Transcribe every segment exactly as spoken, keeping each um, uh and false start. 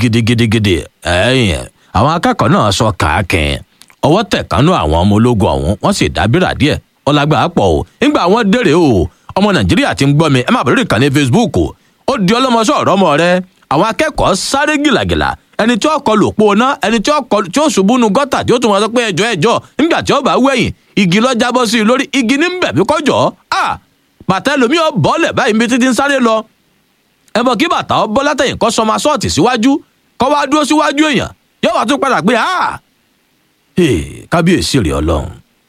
gidigidigidi ẹ̀yìn àwọn akẹ́kọ̀ọ́ náà sọ kàákìn ọwọ́ tẹ̀ kánú àwọn ọmọ ológun ọ̀hún wọ́n sì dábìrà díẹ̀ ọlágbà pọ̀ o nígbà wọn dèrè o ọmọ nàìjíríà ti ń gbọ́ mi ẹ má bẹ̀rẹ̀ rí ìkànnì facebook ó di ọlọ́mọṣọ́ ọ̀rọ̀ ọmọ rẹ àwọn akẹ́kọ̀ọ́ sáré gìlàgìlà ẹni tí ó kọlù òpó náà ẹni tí ó kọlù tí ó ṣubú nu gọ́tà tí ó tún wọn sọ pé ẹjọ́ ẹjọ́ nígbà tí ó bá wẹ̀yìn igi lọ jábọ́ sí i lórí igi ní bẹ̀bí kọjọ́ à bàtà ẹlòmíì ọ bọ́ọ̀lẹ̀ báyìí mi títí ń sáré lọ ẹ bọ̀ kí bàtà ọ bọ́ látẹ̀yìn kọ́ sọma sọ́ọ̀tì síwájú kọ́ wá dúró síwájú èèyàn yóò wá tún padà pé à kábíyèsí rẹ̀ ọlọ́run.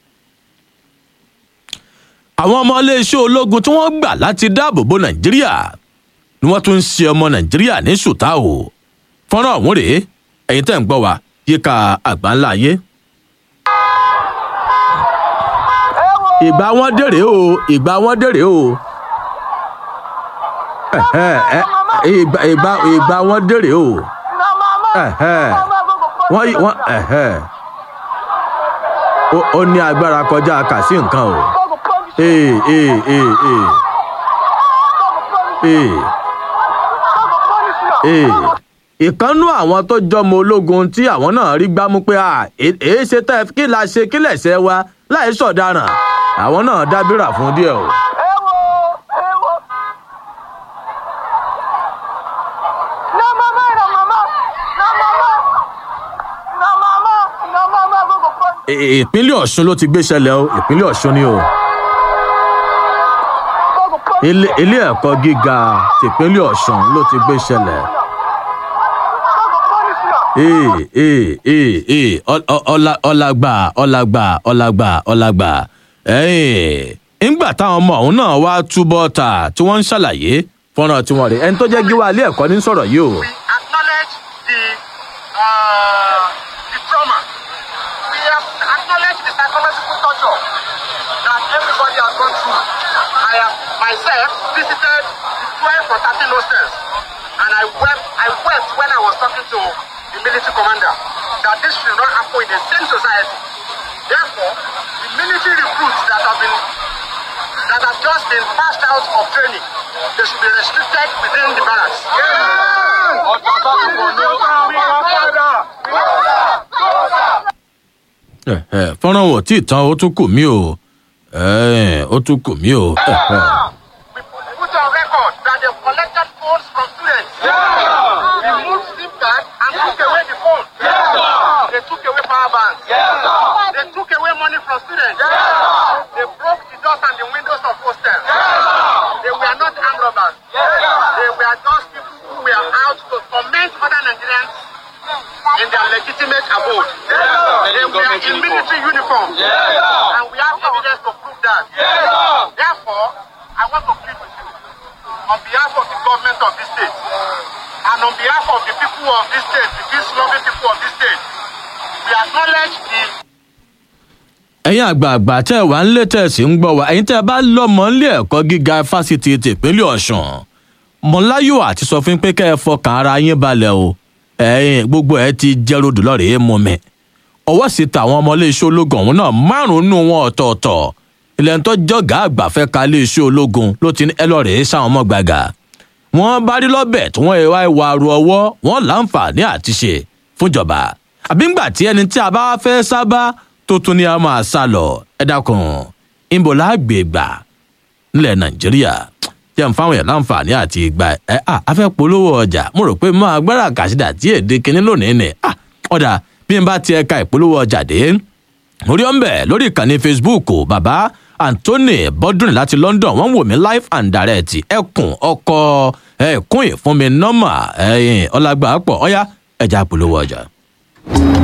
àwọn ọmọ iléeṣẹ́ ológun tí wọ́n gbà láti dáàbò bo nàìjíríà ni wọ́n tún ń ṣe ọmọ nàìjíríà ní ṣùtá o fọ́nrán ọ̀hún rèé ẹ̀yin tẹ́ ń gbọ́ wa yíká àgbáńlá ayé. ìgbà wọn dèrè o ìgbà wọn dèrè o ìgbà ìgbà ìgbà wọn dèrè o wọ́n wọ́n ó ní agbára kọjá kà sí nǹkan o. ee ee ee ee ee ee ìkànnú àwọn tó jọmọ ológun tí àwọn náà rí gbámú pé à èé ṣe tẹ kí la ṣe kí lẹ̀ṣẹ̀ wa láì sọ̀daràn àwọn náà dábìrà fún díẹ̀ o. ìpínlẹ̀ ọ̀ṣun ló ti gbé ṣẹlẹ̀ o ìpínlẹ̀ ọ̀ṣun ni o ilé ẹ̀kọ́ gíga tìpínlẹ̀ ọ̀ṣun ló ti gbé ṣẹlẹ̀. ee ee ee ee ọlágbà ọlágbà ọlágbà ọlágbà ńgbà táwọn ọmọ ọ̀hún náà wá túbọ̀ ta tí wọ́n ń ṣàlàyé fọ́nrán tí wọ́n rí ẹni tó jẹ́ gíwá ilé ẹ̀kọ́ ní sọ̀rọ̀ yìí o. We acknowledge the uh, the trauma. We have acknowledged the psychological torture that everybody has gone through. I have myself visited the twelve or thirteen hostels, and I wept. I wept when I was talking to the military commander that this should not happen in a sane society. Therefore, the military recruits that have been that have just been passed out of training, they should be restricted within the barracks. fọ́nrán wọ̀ tí ìtàn ó tún kù mí o ó tún kù mí o. We put on record that they collected phones from students. We moved SIM card and took away the phone. They took away power banks. They took away money from students. They broke the doors and the windows of hostels. They were not armed robbers. They were just people who were out to torment other Nigerians in their legitimate abode. They were in military uniform. And we have evidence to prove that. Therefore, I want to plead with you on behalf of the government of this state and on behalf of the people of this state, the peace-loving people of this state, we acknowledge the ẹ̀yin àgbààgbà tẹ́ ẹ wà ń lé tẹ̀sí ń gbọ́ wa ẹ̀yin tẹ́ ẹ bá lọ́mọ nílé ẹ̀kọ́ gíga fásitì tìpínlẹ̀ ọ̀ṣun mọ̀láyò àti sọ fún pé kẹ́ ẹ fọkàn ara yín balẹ̀ o ẹ̀yin gbogbo ẹ ti jẹ́ rodò lọ́rẹ̀ẹ́ mú mi ọwọ́ sì ta àwọn ọmọ iléeṣẹ́ ológun ọ̀hún náà márùn-ún nù wọn ọ̀tọ̀ọ̀tọ̀ ilẹ̀ tó jọ̀gá àgbà fẹ́ ka iléeṣẹ́ ológun ló ti ní ẹ lọ́rẹ̀ẹ́ sáwọn ọmọ gbàgà wọ́n bá rí lọ́bẹ̀ tí wọ́n wá ìwà ru ọwọ́ wọn láǹfààní àti ṣe fúnjọba àbí ńgbà tí ẹni tí a bá fẹ́ sábà tó tún ní a máa sá lọ ẹ dákun ìbòlá àgbègbà nílẹ̀ nàìjíríà jẹ́ ń fáwọn èèyàn láǹfààní àti ìgbà ẹ à afẹ́ polówó ọjà mo rò pé máa gbára kàṣídà tí èdè kínní lónìí ni à ọ̀dà bí n bá ti ẹ̀ka ìpolówó ọjà dé orí ọ̀nbẹ̀ lórí ìkànnì facebook bàbá anthony bọ́dún láti london wọ́n wò mí live and direct ẹkùn ọkọ̀ ẹ̀kún ìfúnmi nọ́mà ẹ̀yìn ọlágbà pọ̀ ọ̀yá ẹ̀já polówó ọjà.